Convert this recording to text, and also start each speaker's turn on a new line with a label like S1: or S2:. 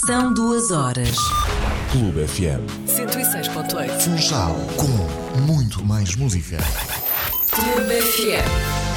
S1: São 2 horas.
S2: Clube FM
S1: 106.8.
S2: Funchal com muito mais música.
S1: Clube FM.